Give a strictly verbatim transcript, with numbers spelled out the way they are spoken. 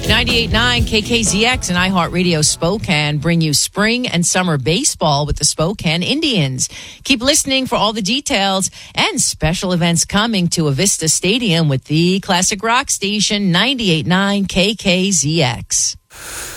ninety-eight point nine K K Z X and iHeartRadio Spokane bring you spring and summer baseball with the Spokane Indians. Keep listening for all the details and special events coming to Avista Stadium with the classic rock station ninety-eight point nine K K Z X.